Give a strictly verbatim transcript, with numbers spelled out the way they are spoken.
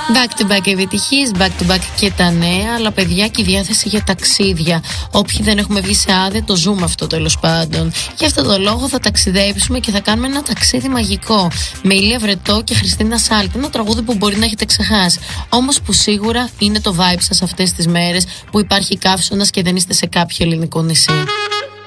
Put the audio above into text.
Back to back επιτυχίες, back to back και τα νέα, αλλά παιδιά και η διάθεση για ταξίδια. Όποιοι δεν έχουμε βγει σε άδεια, το ζούμε αυτό τέλος πάντων. Γι' αυτόν τον λόγο θα ταξιδέψουμε και θα κάνουμε ένα ταξίδι μαγικό. Με Ηλία Βρετό και Χριστίνα Σάλτη. Ένα τραγούδι που μπορεί να έχετε ξεχάσει. Όμως που σίγουρα είναι το vibe σας αυτές τις μέρες που υπάρχει καύσωνας και δεν είστε σε κάποιο ελληνικό νησί.